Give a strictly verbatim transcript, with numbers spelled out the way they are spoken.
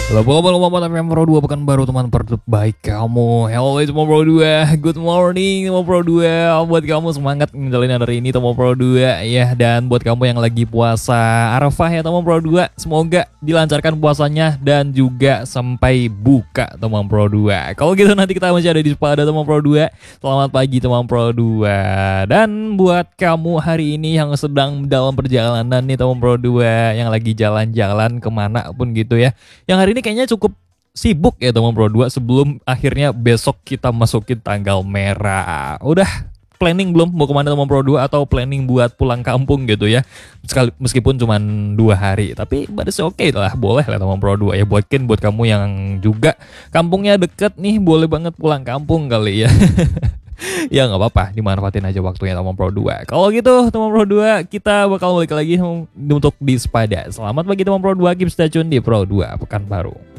Halo, kabar Muhammad F M Pro dua pekan baru teman terbaik kamu. Hello teman Pro dua, good morning teman Pro dua. Buat kamu semangat menjalani hari ini teman Pro dua ya. Dan buat kamu yang lagi puasa Arafah ya teman Pro dua, semoga dilancarkan puasanya dan juga sampai buka teman Pro dua. Kalau gitu nanti kita masih ada di Sepada teman Pro dua. Selamat pagi teman Pro dua. Dan buat kamu hari ini yang sedang dalam perjalanan nih teman Pro dua, yang lagi jalan-jalan kemana pun gitu ya, yang hari ini kayaknya cukup sibuk ya teman Pro dua sebelum akhirnya besok kita masukin tanggal merah. Udah planning belum mau kemana teman Pro dua, atau planning buat pulang kampung gitu ya? Sekali, meskipun cuma dua hari, tapi pada oke okay lah, boleh lah teman Pro dua ya. Buatkin buat kamu yang juga kampungnya deket nih, boleh banget pulang kampung kali ya. Ya nggak apa-apa, dimanfaatin aja waktunya teman Pro dua. Kalau gitu teman Pro dua, kita bakal balik lagi untuk di Sepada. Selamat pagi teman Pro dua, keep stay tune di Pro dua Pekanbaru.